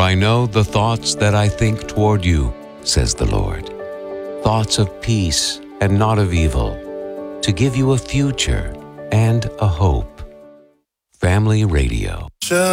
I know the thoughts that I think toward you, says the Lord, thoughts of peace and not of evil, to give you a future and a hope. Family Radio.